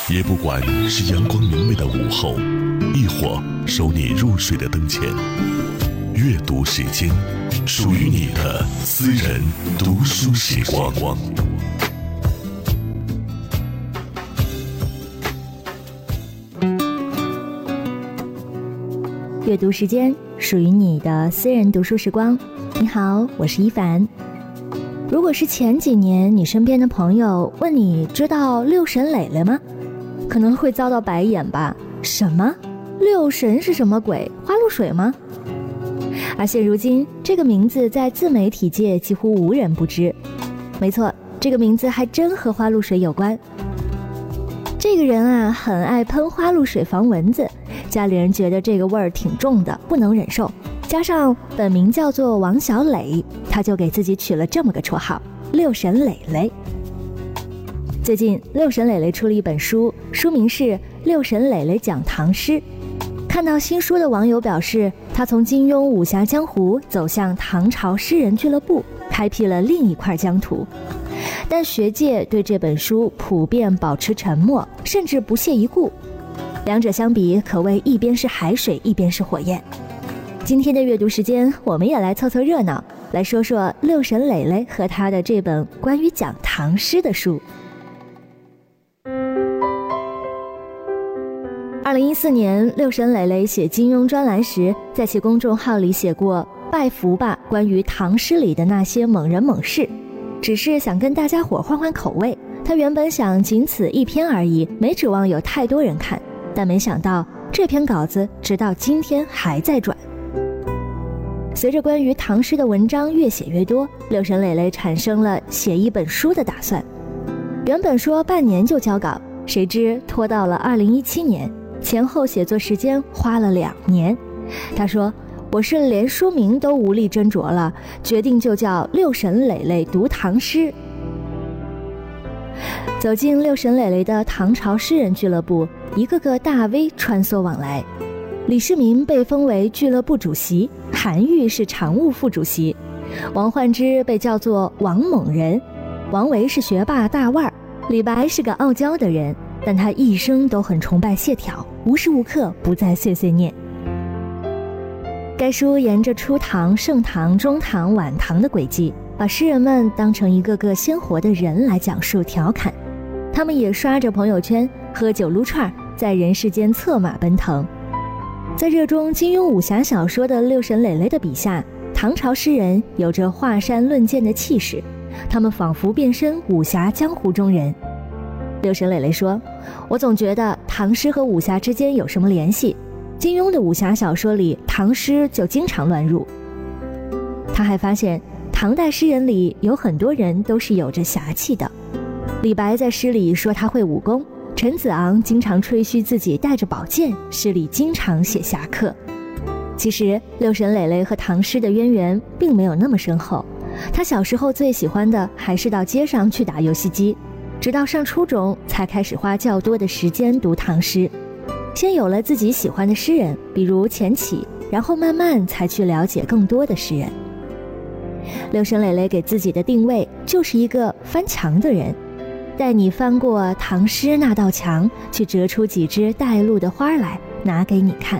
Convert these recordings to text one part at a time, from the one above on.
也不管是阳光明媚的午后，亦或守你入睡的灯前，阅读时间，属于你的私人读书时光。 阅读时间，属于你的私人读书时光。你好，我是一凡。如果是前几年你身边的朋友问你知道六神磊磊吗，可能会遭到白眼吧。什么？六神是什么鬼？花露水吗？而现如今，这个名字在自媒体界几乎无人不知。没错，这个名字还真和花露水有关。这个人啊，很爱喷花露水防蚊子，家里人觉得这个味儿挺重的，不能忍受。加上本名叫做王小磊，他就给自己取了这么个绰号——六神磊磊。最近，六神磊磊出了一本书，书名是《六神磊磊讲唐诗》。看到新书的网友表示，他从金庸武侠江湖走向唐朝诗人俱乐部，开辟了另一块疆土。但学界对这本书普遍保持沉默，甚至不屑一顾。两者相比，可谓一边是海水，一边是火焰。今天的阅读时间，我们也来凑凑热闹，来说说六神磊磊和他的这本关于讲唐诗的书。2014年，六神磊磊写金庸专栏时，在其公众号里写过“拜服吧”关于唐诗里的那些猛人猛事，只是想跟大家伙换换口味。他原本想仅此一篇而已，没指望有太多人看，但没想到这篇稿子直到今天还在转。随着关于唐诗的文章越写越多，六神磊磊产生了写一本书的打算。原本说半年就交稿，谁知拖到了2017年，前后写作时间花了2年。他说：“我是连书名都无力斟酌了，决定就叫六神磊磊读唐诗。”走进六神磊磊的唐朝诗人俱乐部，一个个大 V 穿梭往来。李世民被封为俱乐部主席，韩愈是常务副主席，王焕之被叫做王猛人，王维是学霸大腕儿，李白是个傲娇的人，但他一生都很崇拜谢朓，无时无刻不在碎碎念。该书沿着初唐、盛唐、中唐、晚唐的轨迹，把诗人们当成一个个鲜活的人来讲述调侃，他们也刷着朋友圈，喝酒撸串，在人世间策马奔腾。在热衷金庸武侠小说的六神磊磊的笔下，唐朝诗人有着华山论剑的气势，他们仿佛变身武侠江湖中人。六神磊磊说：“我总觉得唐诗和武侠之间有什么联系，金庸的武侠小说里唐诗就经常乱入。”他还发现唐代诗人里有很多人都是有着侠气的。李白在诗里说他会武功，陈子昂经常吹嘘自己带着宝剑，诗里经常写侠客。其实六神磊磊和唐诗的渊源并没有那么深厚，他小时候最喜欢的还是到街上去打游戏机，直到上初中才开始花较多的时间读唐诗。先有了自己喜欢的诗人，比如钱起，然后慢慢才去了解更多的诗人。六神磊磊给自己的定位就是一个翻墙的人，带你翻过唐诗那道墙，去折出几枝带露的花来，拿给你看。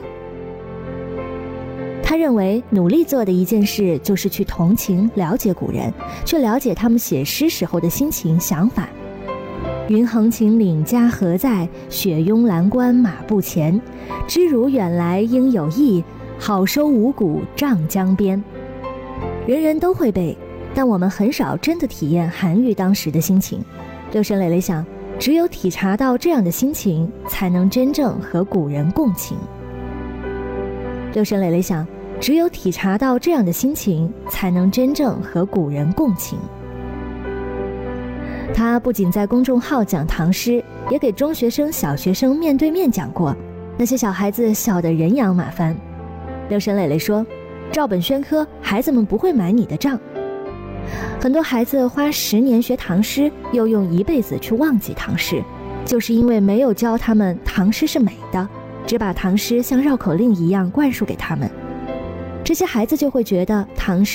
他认为努力做的一件事就是去同情了解古人，去了解他们写诗时候的心情想法。云横秦岭家何在，雪拥蓝关马不前。知汝远来应有意，好收五谷瘴江边。人人都会背，但我们很少真的体验韩愈当时的心情。六神磊磊想，只有体察到这样的心情，才能真正和古人共情。六神磊磊想，只有体察到这样的心情，才能真正和古人共情。他不仅在公众号讲唐诗，也给中学生、小学生面对面讲过，那些小孩子笑得人仰马翻。六神磊磊说：“照本宣科，孩子们不会买你的账。”很多孩子花10年学唐诗，又用一辈子去忘记唐诗，就是因为没有教他们唐诗是美的，只把唐诗像绕口令一样灌输给他们。这些孩子就会觉得唐诗